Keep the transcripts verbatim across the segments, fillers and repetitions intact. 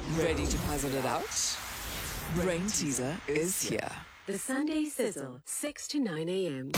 Ready to puzzle it out? Brain Teaser is here. The Sunday Sizzle, six to nine a.m.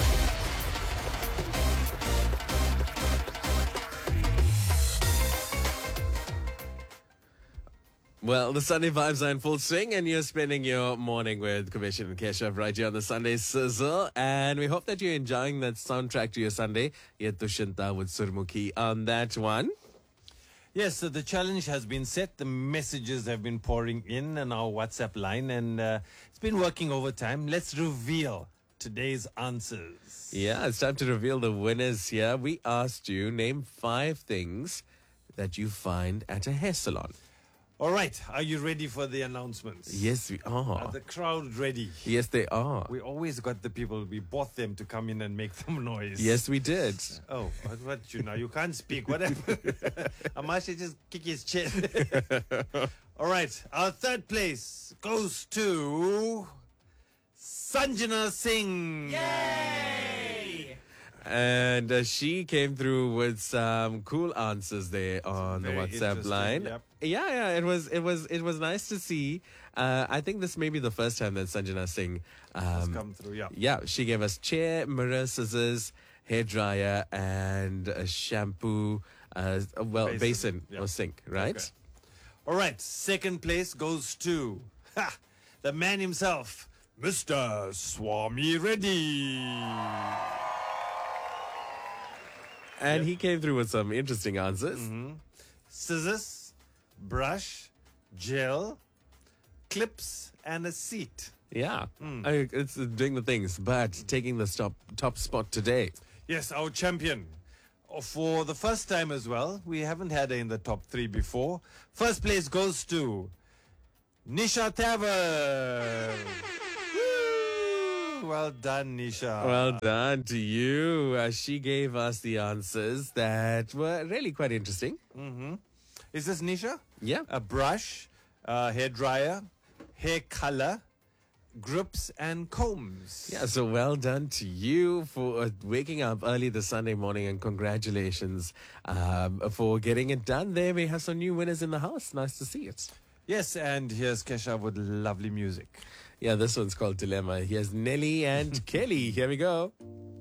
Well, the Sunday vibes are in full swing, and you're spending your morning with Commission and Keshav right here on the Sunday Sizzle. And we hope that you're enjoying that soundtrack to your Sunday. Yet Dushyanta with Surmukhi on that one. Yes, so the challenge has been set. The messages have been pouring in on our WhatsApp line, and uh, it's been working overtime. Let's reveal today's answers. Yeah, it's time to reveal the winners here. We asked you, name five things that you find at a hair salon. All right, are you ready for the announcements? Yes, we are. Are the crowd ready? Yes, they are. We always got the people, we bought them to come in and make some noise. Yes, we did. Oh, what, what you know? You can't speak. Whatever. Amash just kick his chest. All right, our third place goes to Sanjana Singh. Yay! And uh, she came through with some cool answers there on the Very WhatsApp interesting, line. yep. Yeah, yeah, it was, it was, it was nice to see. Uh, I think this may be the first time that Sanjana Singh um, Has come through, yeah. Yeah, she gave us chair, mirror, scissors, hair dryer, and a shampoo. Uh, well, basin, Basin, or yeah. sink, right? Okay. All right, second place goes to ha, the man himself, Mister Swami Reddy. And Yep. he came through with some interesting answers. Mm-hmm. Scissors, brush, gel, clips, and a seat. Yeah, Hmm. I- it's doing the things, but taking the top top spot today. Yes, our champion. Oh, for the first time as well. We haven't had her in the top three before. First place goes to Nisha Tavern. Woo! Well done, Nisha. Well done to you. Uh, she gave us the answers that were really quite interesting. Is this Nisha? Yeah. A brush, uh, hair dryer, hair color, grips, and combs. Yeah, so well done to you for uh, waking up early this Sunday morning, and congratulations um, for getting it done there. We have some new winners in the house. Nice to see it. Yes, and here's Kesha with lovely music. Yeah, this one's called Dilemma. Here's Nelly and Kelly. Here we go.